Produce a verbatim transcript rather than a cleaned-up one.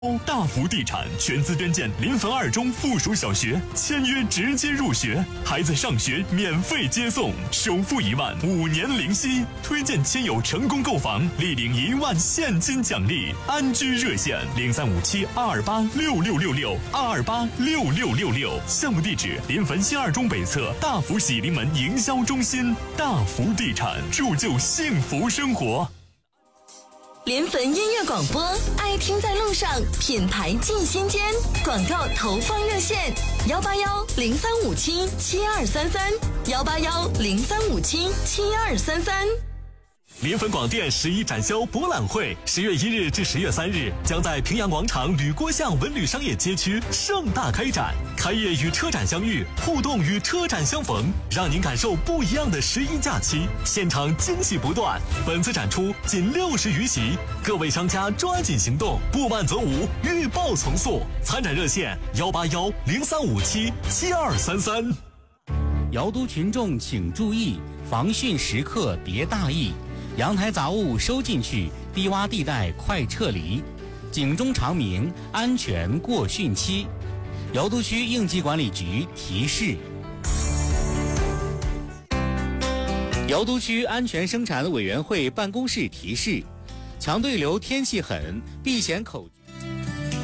大福地产全资捐建临汾二中附属小学，签约直接入学，孩子上学免费接送，首付一万，五年零息。推荐亲友成功购房，立领一万现金奖励。安居热线零三五七二二八六六六六二二八六六六六。项目地址：临汾新二中北侧大福喜临门营销中心。大福地产，铸就幸福生活。 临汾音乐广播，爱听在路上，品牌进心间。广告投放热线：幺八幺零三五七七二三三，幺八幺零三五七七二三三。 临汾广电十一展销博览会，十月一日至十月三日将在平阳广场吕郭巷文旅商业街区盛大开展。开业与车展相遇，互动与车展相逢，让您感受不一样的十一假期，现场惊喜不断。本次展出仅六十余席，各位商家抓紧行动，不慢则无，预报从速。参展热线：幺八幺零三五七七二三三。 瑶都群众请注意，防汛时刻别大意。阳台杂物收进去，低洼地带快撤离。警钟长鸣，安全过汛期。瑶都区应急管理局提示。瑶都区安全生产委员会办公室提示：强对流天气狠，避险口诀。